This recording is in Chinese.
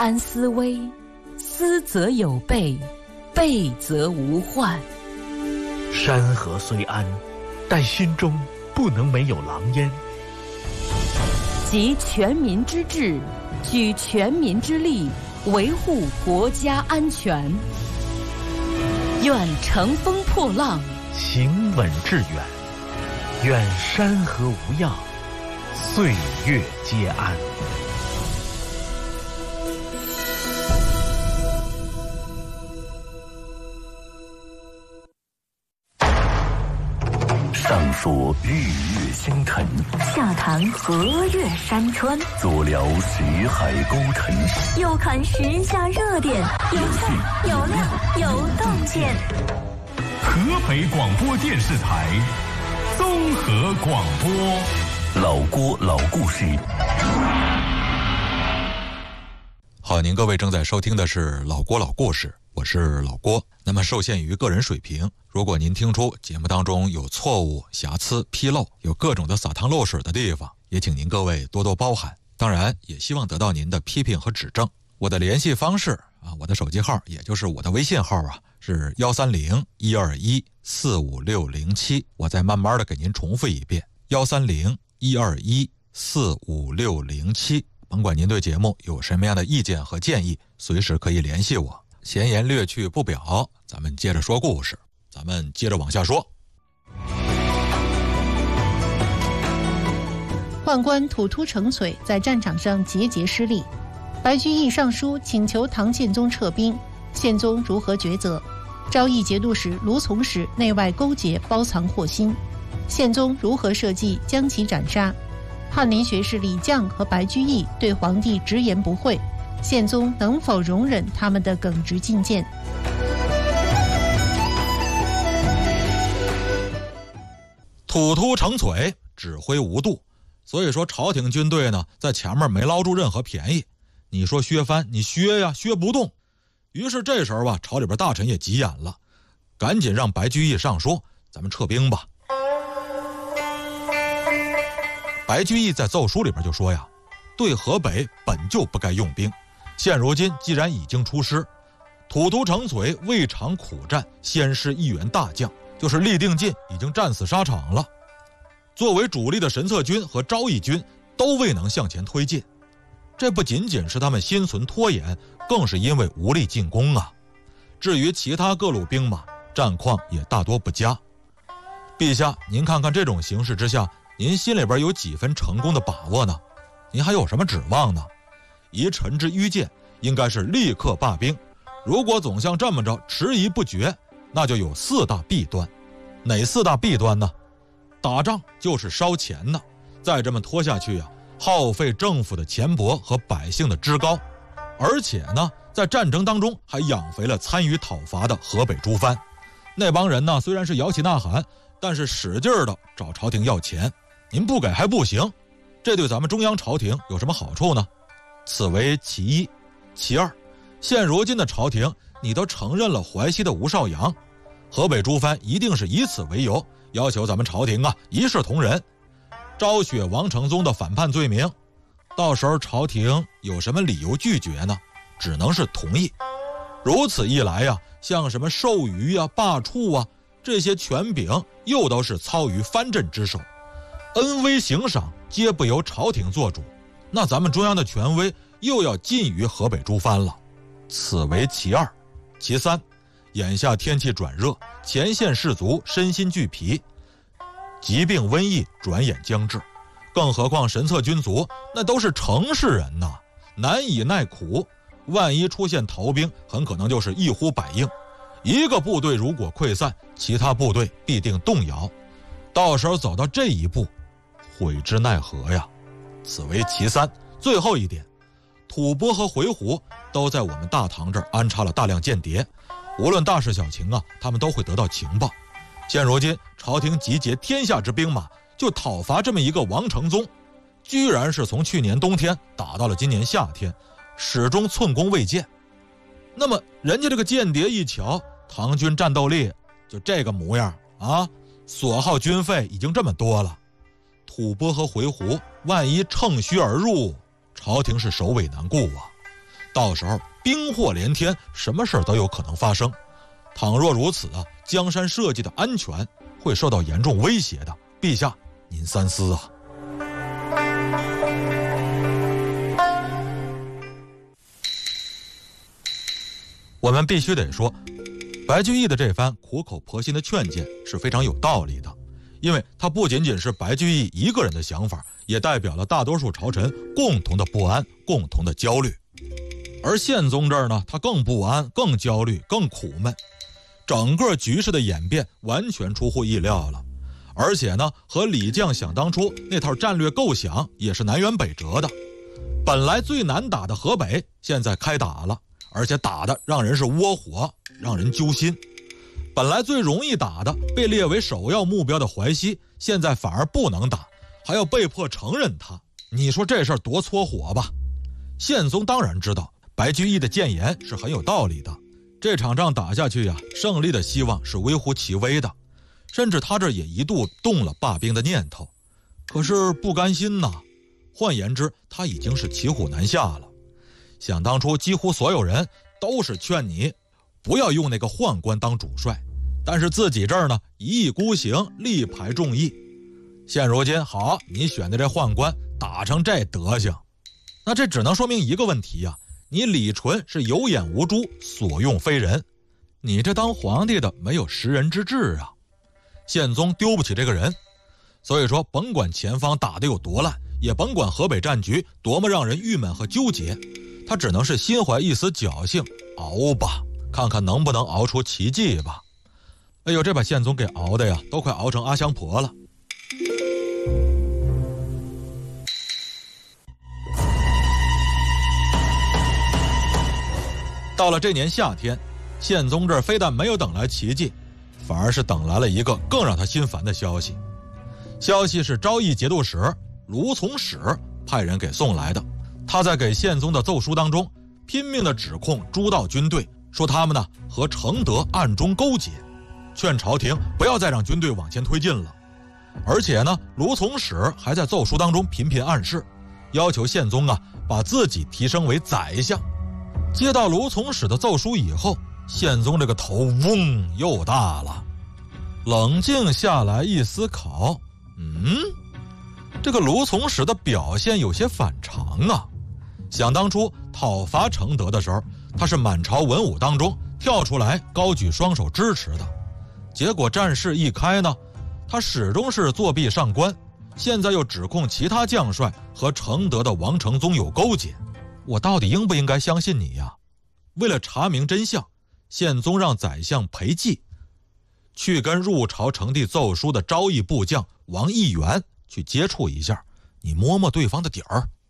安思危，思则有备，备则无患。 山河虽安，但心中不能没有狼烟。 集全民之智，举全民之力，维护国家安全。愿乘风破浪， 行稳致远。愿山河无恙，岁月皆安。 上说日月星辰， 下谈河岳山川， 左聊徐海沟沉， 右看时下热点，有趣有料有洞见。 河北广播电视台综合广播， 老郭老故事。 好，您各位正在收听的是老郭老故事，我是老郭。那么受限于个人水平，如果您听出节目当中有错误、瑕疵、纰漏，有各种的洒汤漏水的地方，也请您各位多多包涵。当然也希望得到您的批评和指正。我的联系方式我的手机号也就是我的微信号是130-121-45607。我再慢慢的给您重复一遍，130-121-45607。甭管您对节目有什么样的意见和建议，随时可以联系我。闲言略去不表，咱们接着说故事，咱们接着往下说。 宦官土突成璀在战场上节节失利，白居易上书请求唐宪宗撤兵，宪宗如何抉择？昭义节度使卢从史内外勾结，包藏祸心，宪宗如何设计将其斩杀？翰林学士李绛和白居易对皇帝直言不讳，宪宗能否容忍他们的耿直进谏？ 土突成璀，指挥无度，所以说朝廷军队呢在前面没捞住任何便宜。你说削藩，你削呀，削不动。于是这时候朝里边大臣也急眼了，赶紧让白居易上书，咱们撤兵吧。白居易在奏书里边就说呀，对河北本就不该用兵，现如今既然已经出师，土突成璀未尝苦战，先失一员大将，就是立定晋已经战死沙场了。作为主力的神策军和昭义军都未能向前推进，这不仅仅是他们心存拖延，更是因为无力进攻啊。至于其他各路兵马，战况也大多不佳。陛下，您看看这种形势之下，您心里边有几分成功的把握呢？您还有什么指望呢？依臣之愚见，应该是立刻罢兵。如果总像这么着迟疑不决，那就有4大弊端。哪4大弊端呢？打仗就是烧钱呢，再这么拖下去耗费政府的钱帛和百姓的脂膏，而且呢，在战争当中还养肥了参与讨伐的河北诸藩。那帮人呢，虽然是摇旗呐喊，但是使劲的找朝廷要钱，您不给还不行。这对咱们中央朝廷有什么好处呢？此为其一。其二，现如今的朝廷，你都承认了淮西的吴少阳，河北诸藩一定是以此为由，要求咱们朝廷一视同仁，昭雪王承宗的反叛罪名。到时候朝廷有什么理由拒绝呢？只能是同意。如此一来像什么授予罢黜这些权柄又都是操于藩镇之手，恩威刑赏皆不由朝廷做主，那咱们中央的权威又要近于河北诸藩了。此为其二。其三，眼下天气转热，前线士卒身心俱疲，疾病瘟疫转眼将至，更何况神策军卒那都是城市人呐，难以耐苦。万一出现逃兵，很可能就是一呼百应，一个部队如果溃散，其他部队必定动摇，到时候走到这一步，悔之奈何呀。此为其三。最后一点，吐蕃和回鹘都在我们大唐这儿安插了大量间谍，无论大事小情他们都会得到情报。现如今朝廷集结天下之兵马，就讨伐这么一个王承宗，居然是从去年冬天打到了今年夏天，始终寸功未见。那么人家这个间谍一瞧，唐军战斗力就这个模样所耗军费已经这么多了，吐蕃和回鹘万一乘虚而入，朝廷是首尾难顾到时候兵祸连天，什么事儿都有可能发生。倘若如此啊，江山社稷的安全会受到严重威胁的。陛下，您三思啊！我们必须得说，白居易的这番苦口婆心的劝谏是非常有道理的，因为它不仅仅是白居易一个人的想法，也代表了大多数朝臣共同的不安、共同的焦虑。而宪宗这儿呢，他更不安、更焦虑、更苦闷，整个局势的演变完全出乎意料了。而且呢，和李将想当初那套战略构想也是南辕北辙的。本来最难打的河北，现在开打了，而且打的让人是窝火，让人揪心。本来最容易打的，被列为首要目标的淮西，现在反而不能打，还要被迫承认它。你说这事儿多搓火吧？宪宗当然知道白居易的谏言是很有道理的，这场仗打下去呀，胜利的希望是微乎其微的，甚至他这也一度动了罢兵的念头。可是不甘心呐，换言之，他已经是骑虎难下了。想当初几乎所有人都是劝你不要用那个宦官当主帅，但是自己这儿呢一意孤行，力排众议。现如今好，你选的这宦官打成这德行，那这只能说明一个问题呀，你李纯是有眼无珠，所用非人，你这当皇帝的没有识人之智啊。宪宗丢不起这个人，所以说甭管前方打得有多烂，也甭管河北战局多么让人郁闷和纠结，他只能是心怀一丝侥幸，熬吧，看看能不能熬出奇迹吧。哎呦，这把宪宗给熬的呀，都快熬成阿香婆了。到了这年夏天，宪宗这儿非但没有等来奇迹，反而是等来了一个更让他心烦的消息。消息是昭义节度使卢从史派人给送来的。他在给宪宗的奏书当中拼命地指控诸道军队，说他们呢和承德暗中勾结，劝朝廷不要再让军队往前推进了。而且呢，卢从史还在奏书当中频频暗示，要求宪宗啊把自己提升为宰相。接到卢从史的奏书以后，宪宗这个头嗡又大了。冷静下来一思考，这个卢从史的表现有些反常啊。想当初讨伐承德的时候，他是满朝文武当中跳出来高举双手支持的，结果战事一开呢，他始终是作壁上观，现在又指控其他将帅和承德的王承宗有勾结。我到底应不应该相信你呀？为了查明真相，宪宗让宰相裴寂去跟入朝呈递奏书的昭义部将王义元去接触一下，你摸摸对方的底儿。